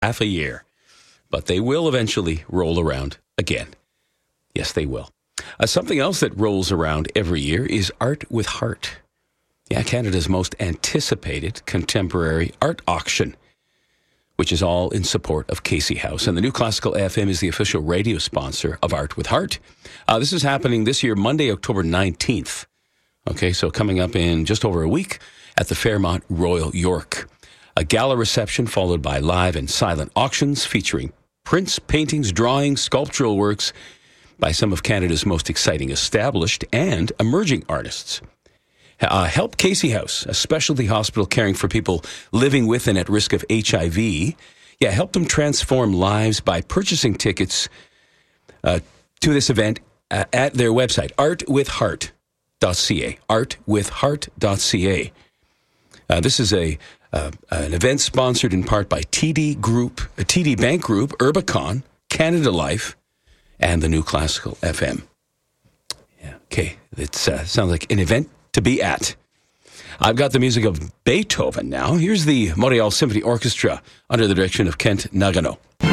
half a year. But they will eventually roll around again. Yes, they will. Something else that rolls around every year is Art with Heart. Yeah, Canada's most anticipated contemporary art auction, which is all in support of Casey House. And the New Classical FM is the official radio sponsor of Art with Heart. This is happening this year, Monday, October 19th. Okay, so coming up in just over a week at the Fairmont Royal York. A gala reception followed by live and silent auctions featuring prints, paintings, drawings, sculptural works by some of Canada's most exciting established and emerging artists. Help Casey House, a specialty hospital caring for people living with and at risk of HIV. Yeah, help them transform lives by purchasing tickets to this event at their website, artwithheart.ca. Artwithheart.ca. This is an event sponsored in part by TD Bank Group, Urbicon, Canada Life, and the New Classical FM. Yeah, okay, it sounds like an event to be at. I've got the music of Beethoven now. Here's the Montreal Symphony Orchestra under the direction of Kent Nagano.